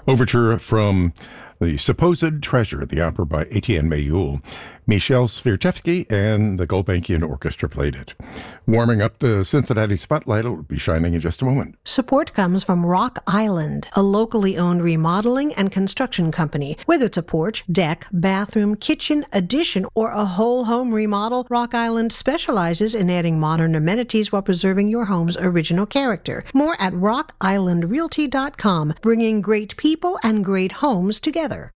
Overture from The Supposed Treasure, the opera by Etienne Mayul. Michel Svirchevsky and the Gulbenkian Orchestra played it. Warming up the Cincinnati Spotlight will be shining in just a moment. Support comes from Rock Island, a locally owned remodeling and construction company. Whether it's a porch, deck, bathroom, kitchen, addition, or a whole home remodel, Rock Island specializes in adding modern amenities while preserving your home's original character. More at rockislandrealty.com, bringing great people and great homes together.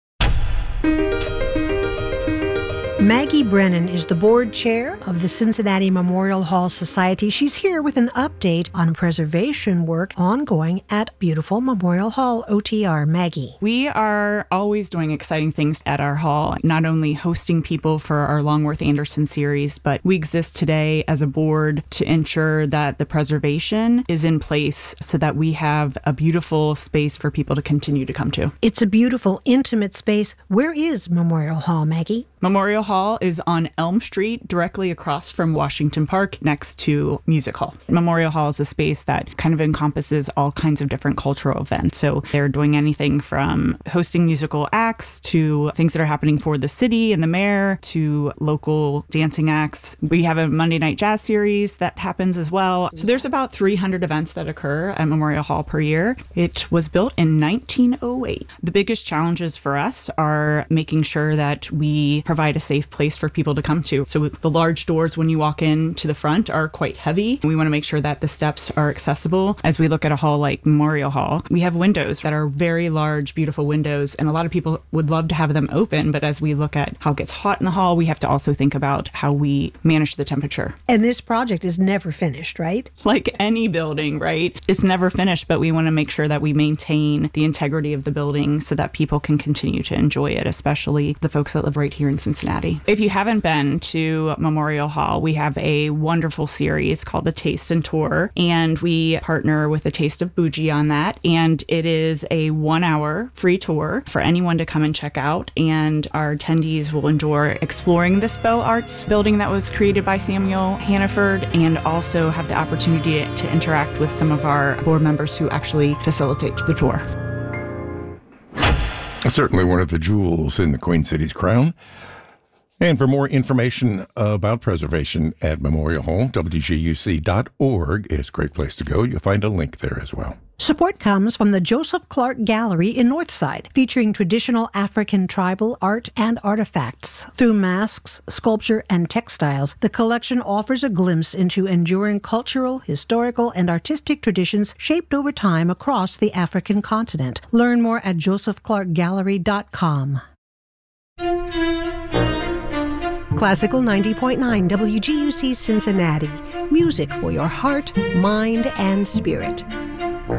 Maggie Brennan is the board chair of the Cincinnati Memorial Hall Society. She's here with an update on preservation work ongoing at beautiful Memorial Hall OTR. Maggie. We are always doing exciting things at our hall, not only hosting people for our Longworth Anderson series, but we exist today as a board to ensure that the preservation is in place so that we have a beautiful space for people to continue to come to. It's a beautiful, intimate space. Where is Memorial Hall, Maggie? Memorial Hall is on Elm Street, directly across from Washington Park, next to Music Hall. Memorial Hall is a space that kind of encompasses all kinds of different cultural events. So they're doing anything from hosting musical acts to things that are happening for the city and the mayor to local dancing acts. We have a Monday Night Jazz series that happens as well. So there's about 300 events that occur at Memorial Hall per year. It was built in 1908. The biggest challenges for us are making sure that we provide a safe place for people to come to. So the large doors when you walk in to the front are quite heavy. We want to make sure that the steps are accessible. As we look at a hall like Memorial Hall, we have windows that are very large, beautiful windows, and a lot of people would love to have them open, but as we look at how it gets hot in the hall, we have to also think about how we manage the temperature. And this project is never finished, right? Like any building, right? It's never finished, but we want to make sure that we maintain the integrity of the building so that people can continue to enjoy it, especially the folks that live right here in Cincinnati. If you haven't been to Memorial Hall, we have a wonderful series called The Taste and Tour, and we partner with the Taste of Bougie on that, and it is a 1-hour free tour for anyone to come and check out, and our attendees will enjoy exploring this Beaux Arts building that was created by Samuel Hannaford, and also have the opportunity to interact with some of our board members who actually facilitate the tour. Certainly one of the jewels in the Queen City's crown. And for more information about preservation at Memorial Hall, WGUC.org is a great place to go. You'll find a link there as well. Support comes from the Joseph Clark Gallery in Northside, featuring traditional African tribal art and artifacts. Through masks, sculpture, and textiles, the collection offers a glimpse into enduring cultural, historical, and artistic traditions shaped over time across the African continent. Learn more at josephclarkgallery.com. Classical 90.9 WGUC Cincinnati. Music for your heart, mind, and spirit.